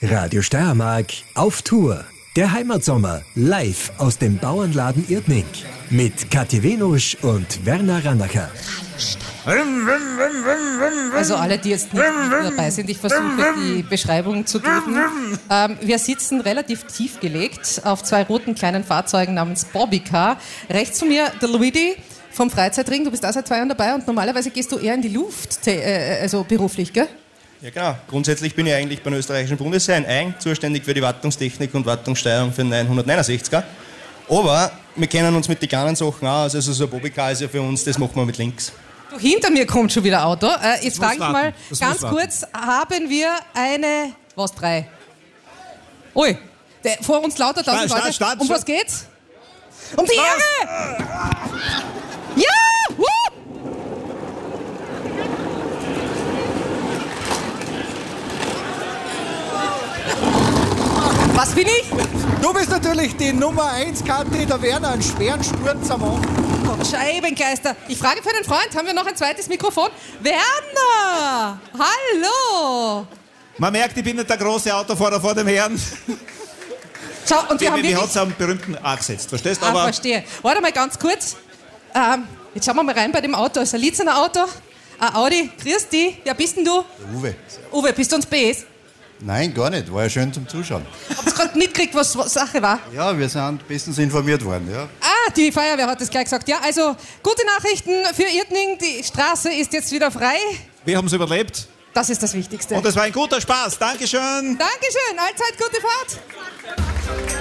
Radio Steiermark auf Tour. Der Heimatsommer live aus dem Bauernladen Irtning. Mit Kathi Venusch und Werner Randacher. Also alle, die jetzt nicht dabei sind, ich versuche die Beschreibung zu geben. Wir sitzen relativ tief gelegt auf zwei roten kleinen Fahrzeugen namens Bobbycar. Rechts von mir der Luigi vom Freizeitring. Du bist auch seit 2 Jahren dabei und normalerweise gehst du eher in die Luft, also beruflich, gell? Ja genau, grundsätzlich bin ich eigentlich beim österreichischen Bundesheer in Aing zuständig für die Wartungstechnik und Wartungssteuerung für den 969er. Aber wir kennen uns mit den kleinen Sachen aus, also so ein Bobbycar ist ja für uns, das machen wir mit links. Du, hinter mir kommt schon wieder Auto. Jetzt frage ich mal ganz kurz, haben wir eine, was, 3? Ui, vor uns lauter 1000 Leute. Um was geht's? Um die Ehre! Ja! Was bin ich? Du bist natürlich die Nummer 1, Kathi, der Werner, einen schweren Sturz am Anfang. Gott, Scheibengeister. Ich frage für einen Freund, haben wir noch ein zweites Mikrofon? Werner! Hallo! Man merkt, ich bin nicht der große Autofahrer vor dem Herrn. Schau, und wir haben Wie hat es am berühmten A gesetzt, verstehst du? Aber verstehe. Warte mal ganz kurz. Jetzt schauen wir mal rein bei dem Auto. Ist ein Liezener Auto, ein Audi. Grüß dich. Ja, bist denn du? Der Uwe. Uwe, bist du uns BS? Nein, gar nicht. War ja schön zum Zuschauen. Habt ihr gerade mitgekriegt, was Sache war? Ja, wir sind bestens informiert worden. Ja. Die Feuerwehr hat das gleich gesagt. Ja, also gute Nachrichten für Irtning. Die Straße ist jetzt wieder frei. Wir haben es überlebt. Das ist das Wichtigste. Und es war ein guter Spaß. Dankeschön. Dankeschön. Allzeit gute Fahrt.